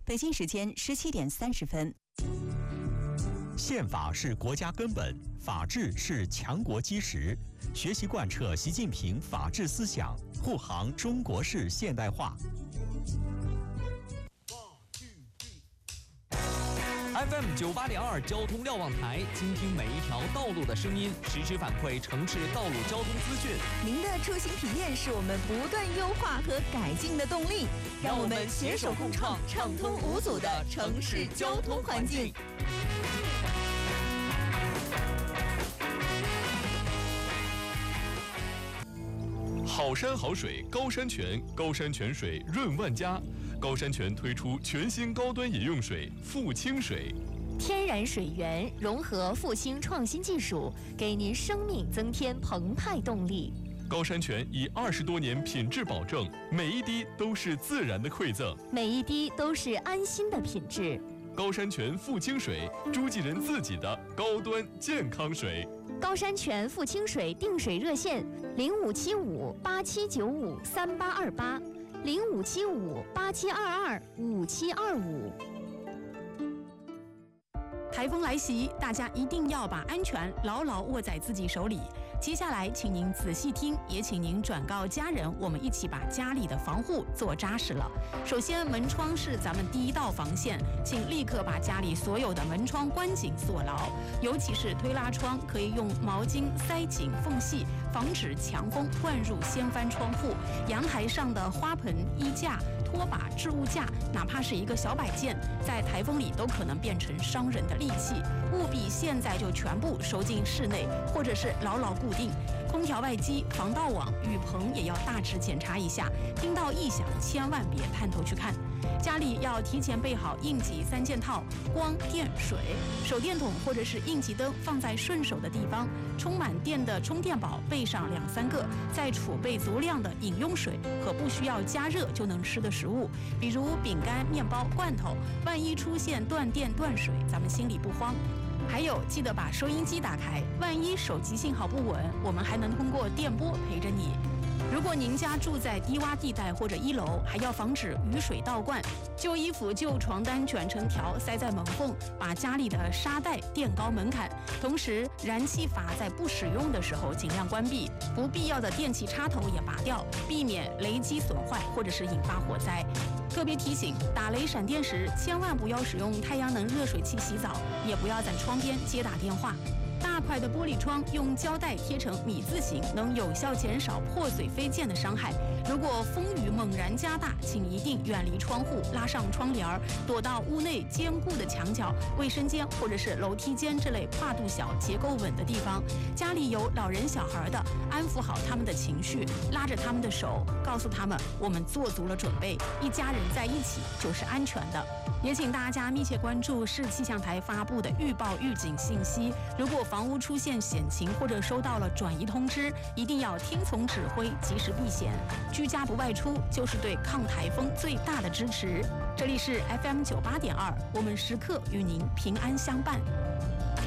北京时间17点30分。 宪法是国家根本，法治是强国基石。学习贯彻习近平法治思想，护航中国式现代化。 FM 98.2交通瞭望台，倾听每一条道路的声音，实时反馈城市道路交通资讯。 您的出行体验是我们不断优化和改进的动力，让我们携手共创畅通无阻的城市交通环境。 好山好水高山泉，高山泉水润万家。高山泉推出全新高端饮用水富清水， 天然水源融合富清创新技术，给您生命增添澎湃动力。 高山泉以20多年品质保证，每一滴都是自然的馈赠， 每一滴都是安心的品质。 高山泉富清水，诸暨人自己的高端健康水。 高山泉富清水订水热线：0575879878，057587225725。 台风来袭，大家一定要把安全牢牢握在自己手里。接下来，请您仔细听，也请您转告家人，我们一起把家里的防护做扎实了。首先，门窗是咱们第一道防线，请立刻把家里所有的门窗关紧锁牢，尤其是推拉窗，可以用毛巾塞紧缝隙，防止强风灌入掀翻窗户。阳台上的花盆、衣架、拖把、置物架，哪怕是一个小摆件，在台风里都可能变成伤人的利器，务必现在就全部收进室内，或者是牢牢固定。空调外机、防盗网、雨棚也要大致检查一下，听到异响千万别探头去看。家里要提前备好应急3件套：光电水，手电筒或者是应急灯放在顺手的地方，充满电的充电宝备上2-3个，再储备足量的饮用水和不需要加热就能吃的食物，比如饼干、面包、罐头。万一出现断电断水，咱们心里不慌。还有，记得把收音机打开，万一手机信号不稳，我们还能通过电波陪着你。如果您家住在低洼地带或者1楼，还要防止雨水倒灌。旧衣服、旧床单卷成条塞在门缝，把家里的沙袋垫高门槛。同时，燃气阀在不使用的时候尽量关闭，不必要的电器插头也拔掉，避免雷击损坏或者是引发火灾。特别提醒，打雷闪电时千万不要使用太阳能热水器洗澡，也不要在窗边接打电话。大块的玻璃窗用胶带贴成米字形，能有效减少破碎飞溅的伤害。如果风雨猛然加大，请一定远离窗户，拉上窗帘，躲到屋内坚固的墙角、卫生间或者是楼梯间这类跨度小、结构稳的地方。家里有老人小孩的，安抚好他们的情绪，拉着他们的手，告诉他们我们做足了准备，一家人在一起就是安全的。也请大家密切关注市气象台发布的预报预警信息。如果房屋出现险情或者收到了转移通知，一定要听从指挥，及时避险。居家不外出，就是对抗台风最大的支持。这里是 FM 98.2，我们时刻与您平安相伴。